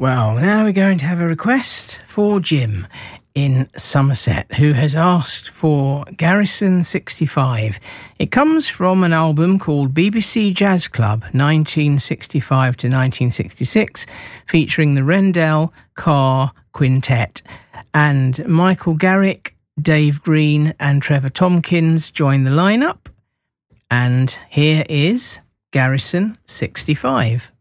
Well, now we're going to have a request for Jim in Somerset, who has asked for Garrison 65. It comes from an album called BBC Jazz Club 1965 to 1966, featuring the Rendell Carr Quintet. And Michael Garrick, Dave Green and Trevor Tompkins join the lineup. And here is Garrison 65.